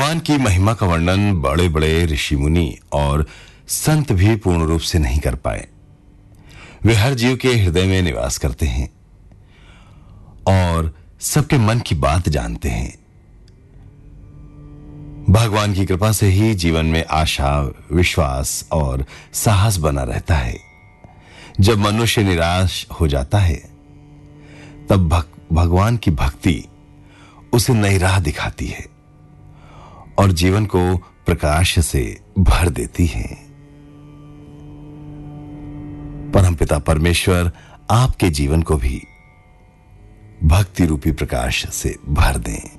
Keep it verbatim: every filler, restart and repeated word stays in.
भगवान की महिमा का वर्णन बड़े बड़े ऋषि मुनि और संत भी पूर्ण रूप से नहीं कर पाए। वे हर जीव के हृदय में निवास करते हैं और सबके मन की बात जानते हैं। भगवान की कृपा से ही जीवन में आशा, विश्वास और साहस बना रहता है। जब मनुष्य निराश हो जाता है तब भग, भगवान की भक्ति उसे नई राह दिखाती है और जीवन को प्रकाश से भर देती है। परमपिता परमेश्वर आपके जीवन को भी भक्ति रूपी प्रकाश से भर दें।